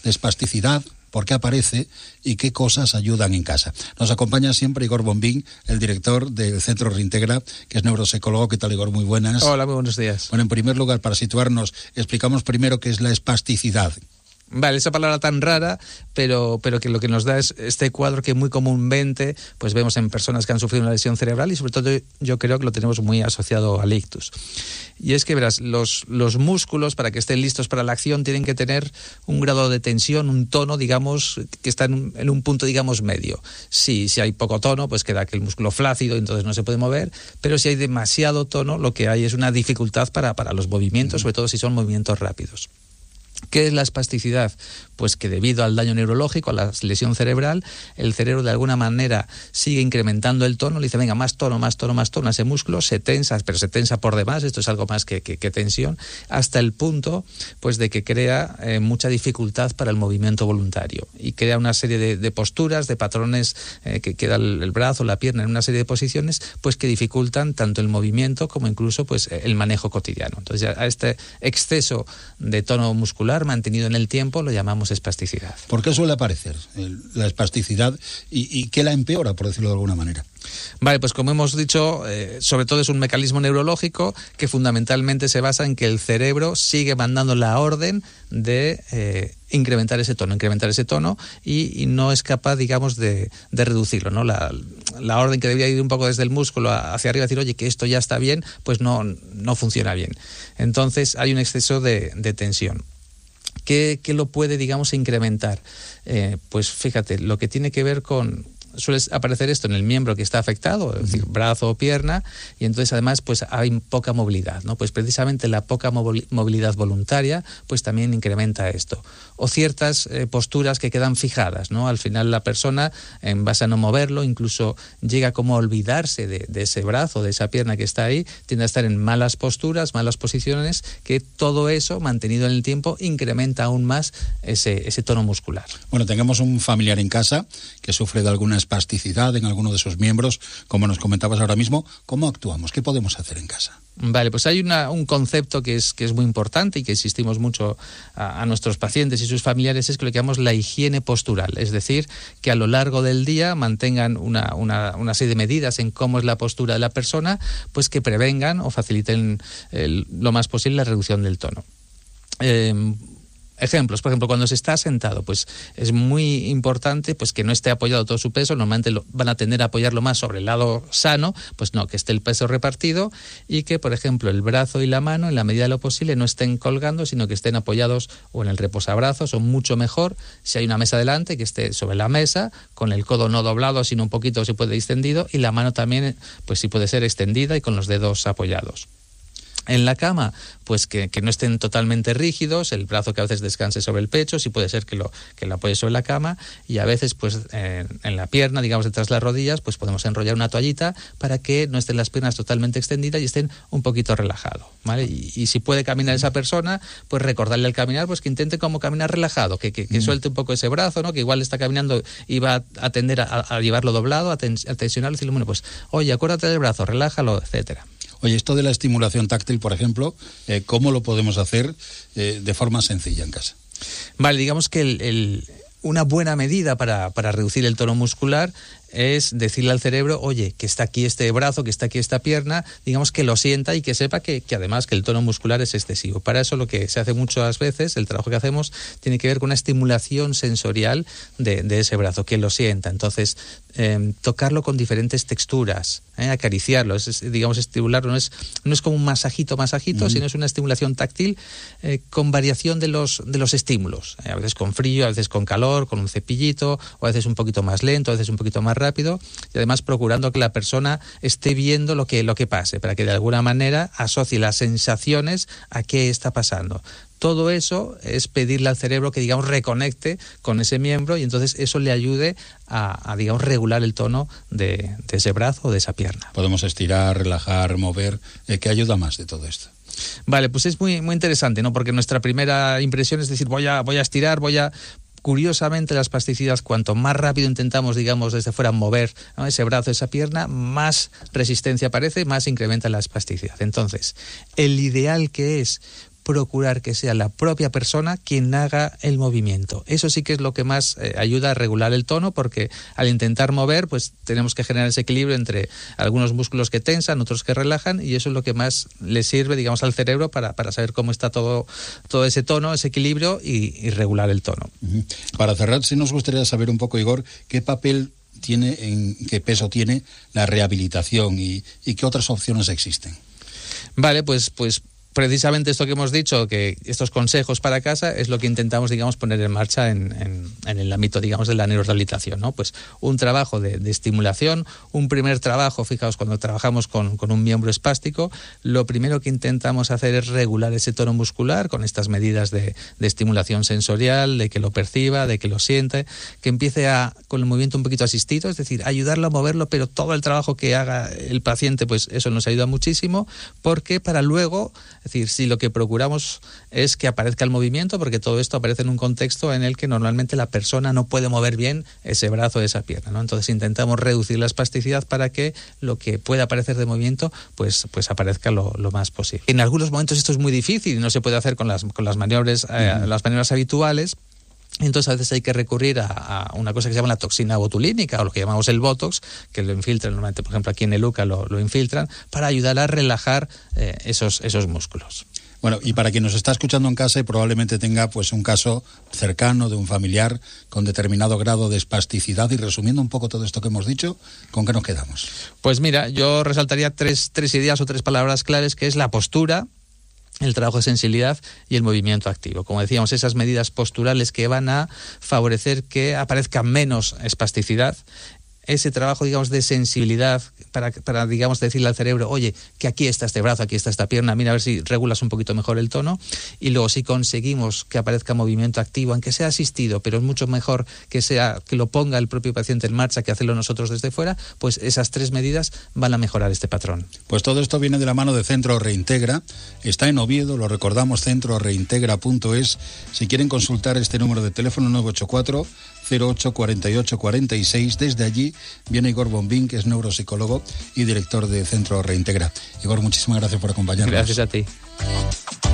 de espasticidad, por qué aparece y qué cosas ayudan en casa. Nos acompaña siempre Igor Bombín, el director del Centro Reintegra, que es neuropsicólogo. ¿Qué tal, Igor? Muy buenas. Hola, muy buenos días. Bueno, en primer lugar, para situarnos, explicamos primero qué es la espasticidad. Vale, esa palabra tan rara, pero que lo que nos da es este cuadro que muy comúnmente pues vemos en personas que han sufrido una lesión cerebral, y sobre todo yo creo que lo tenemos muy asociado al ictus. Y es que, verás, los músculos, para que estén listos para la acción, tienen que tener un grado de tensión, un tono, digamos, que está en un punto, digamos, medio. Si hay poco tono, pues queda que el músculo flácido, entonces no se puede mover, pero si hay demasiado tono, lo que hay es una dificultad para los movimientos, sobre todo si son movimientos rápidos. ¿Qué es la espasticidad? Pues que debido al daño neurológico, a la lesión cerebral, el cerebro de alguna manera sigue incrementando el tono, le dice, venga, más tono a ese músculo, se tensa, pero se tensa por demás, esto es algo más que tensión, hasta el punto pues de que crea mucha dificultad para el movimiento voluntario y crea una serie de posturas, de patrones que queda el brazo, la pierna en una serie de posiciones, pues que dificultan tanto el movimiento como incluso pues el manejo cotidiano. Entonces, a este exceso de tono muscular mantenido en el tiempo lo llamamos espasticidad. ¿Por qué suele aparecer la espasticidad y qué la empeora, por decirlo de alguna manera? Vale, pues como hemos dicho, sobre todo es un mecanismo neurológico que fundamentalmente se basa en que el cerebro sigue mandando la orden de incrementar ese tono y no es capaz, digamos, de reducirlo, ¿no? La orden que debería ir un poco desde el músculo hacia arriba, decir, oye, que esto ya está bien, pues no funciona bien. Entonces hay un exceso de tensión. ¿Qué lo puede, digamos, incrementar? Pues fíjate, lo que tiene que ver suele aparecer esto en el miembro que está afectado, es decir, brazo o pierna, y entonces además pues hay poca movilidad, ¿no? Pues precisamente la poca movilidad voluntaria pues también incrementa esto. O ciertas posturas que quedan fijadas, ¿no? Al final la persona, en base a no moverlo, incluso llega como a olvidarse de ese brazo, de esa pierna que está ahí, tiende a estar en malas posturas, malas posiciones, que todo eso, mantenido en el tiempo, incrementa aún más ese tono muscular. Bueno, tengamos un familiar en casa que sufre de alguna espasticidad en alguno de sus miembros, como nos comentabas ahora mismo. ¿Cómo actuamos? ¿Qué podemos hacer en casa? Vale, pues hay un concepto que es muy importante y que insistimos mucho a nuestros pacientes y sus familiares, es que lo que llamamos la higiene postural, es decir, que a lo largo del día mantengan una serie de medidas en cómo es la postura de la persona, pues que prevengan o faciliten lo más posible la reducción del tono. Ejemplos, por ejemplo, cuando se está sentado, pues es muy importante pues que no esté apoyado todo su peso. Normalmente van a tender a apoyarlo más sobre el lado sano, pues no, que esté el peso repartido y que, por ejemplo, el brazo y la mano, en la medida de lo posible, no estén colgando, sino que estén apoyados o en el reposabrazos, o mucho mejor, si hay una mesa delante, que esté sobre la mesa, con el codo no doblado, sino un poquito, si puede, extendido, y la mano también, pues sí puede ser extendida y con los dedos apoyados. En la cama, pues que no estén totalmente rígidos, el brazo que a veces descanse sobre el pecho, si puede ser que lo apoye sobre la cama, y a veces pues en la pierna, digamos detrás de las rodillas, pues podemos enrollar una toallita para que no estén las piernas totalmente extendidas y estén un poquito relajado, ¿vale? Y si puede caminar esa persona, pues recordarle al caminar pues que intente como caminar relajado, que suelte un poco ese brazo, ¿no? Que igual está caminando y va a tender a llevarlo doblado, a tensionarlo, y decirle, bueno, pues oye, acuérdate del brazo, relájalo, etcétera. Oye, esto de la estimulación táctil, por ejemplo, ¿cómo lo podemos hacer de forma sencilla en casa? Vale, digamos que una buena medida para reducir el tono muscular es decirle al cerebro, oye, que está aquí este brazo, que está aquí esta pierna, digamos que lo sienta y que sepa que además que el tono muscular es excesivo. Para eso lo que se hace muchas veces, el trabajo que hacemos, tiene que ver con una estimulación sensorial de ese brazo, que lo sienta. Entonces, tocarlo con diferentes texturas, acariciarlo, digamos, estimularlo, no es como un masajito, sino es una estimulación táctil con variación de los estímulos, a veces con frío, a veces con calor, con un cepillito, o a veces un poquito más lento, a veces un poquito más rápido, y además procurando que la persona esté viendo lo que pase, para que de alguna manera asocie las sensaciones a qué está pasando. Todo eso es pedirle al cerebro que, digamos, reconecte con ese miembro, y entonces eso le ayude a digamos, regular el tono de ese brazo o de esa pierna. Podemos estirar, relajar, mover. ¿Qué ayuda más de todo esto? Vale, pues es muy, muy interesante, ¿no? Porque nuestra primera impresión es decir, voy a estirar, Curiosamente, la espasticidad, cuanto más rápido intentamos, digamos, desde fuera mover, ¿no?, ese brazo, esa pierna, más resistencia aparece, más incrementa la espasticidad. Entonces, el ideal que es procurar que sea la propia persona quien haga el movimiento. Eso sí que es lo que más ayuda a regular el tono, porque al intentar mover, pues tenemos que generar ese equilibrio entre algunos músculos que tensan, otros que relajan, y eso es lo que más le sirve, digamos, al cerebro para saber cómo está todo ese tono, ese equilibrio y regular el tono. Para cerrar, sí nos gustaría saber un poco, Igor, qué papel tiene, qué peso tiene la rehabilitación y qué otras opciones existen. Vale, pues precisamente esto que hemos dicho, que estos consejos para casa, es lo que intentamos, digamos, poner en marcha en el ámbito, digamos, de la neurorehabilitación, ¿no? Pues un trabajo de estimulación, un primer trabajo, fijaos, cuando trabajamos con un miembro espástico, lo primero que intentamos hacer es regular ese tono muscular con estas medidas de estimulación sensorial, de que lo perciba, de que lo siente, que empiece con el movimiento un poquito asistido, es decir, ayudarlo a moverlo, pero todo el trabajo que haga el paciente, pues eso nos ayuda muchísimo, porque para luego... Es decir, si lo que procuramos es que aparezca el movimiento, porque todo esto aparece en un contexto en el que normalmente la persona no puede mover bien ese brazo o esa pierna, ¿no? Entonces intentamos reducir la espasticidad para que lo que pueda aparecer de movimiento pues aparezca lo más posible. En algunos momentos esto es muy difícil y no se puede hacer con las maniobras habituales. Entonces a veces hay que recurrir a una cosa que se llama la toxina botulínica, o lo que llamamos el Botox, que lo infiltran normalmente, por ejemplo aquí en el UCA lo infiltran, para ayudar a relajar esos músculos. Bueno, y para quien nos está escuchando en casa y probablemente tenga pues un caso cercano de un familiar con determinado grado de espasticidad, y resumiendo un poco todo esto que hemos dicho, ¿con qué nos quedamos? Pues mira, yo resaltaría tres ideas o tres palabras claves, que es la postura, el trabajo de sensibilidad y el movimiento activo. Como decíamos, esas medidas posturales que van a favorecer que aparezca menos espasticidad, ese trabajo, digamos, de sensibilidad para digamos, decirle al cerebro, oye, que aquí está este brazo, aquí está esta pierna, mira a ver si regulas un poquito mejor el tono. Y luego, si conseguimos que aparezca movimiento activo, aunque sea asistido, pero es mucho mejor que lo ponga el propio paciente en marcha que hacerlo nosotros desde fuera, pues esas tres medidas van a mejorar este patrón. Pues todo esto viene de la mano de Centro Reintegra. Está en Oviedo, lo recordamos, centroreintegra.es. Si quieren consultar este número de teléfono, 984 08 48 46. Desde allí viene Igor Bombín, que es neuropsicólogo y director de Centro Reintegra. Igor, muchísimas gracias por acompañarnos. Gracias a ti.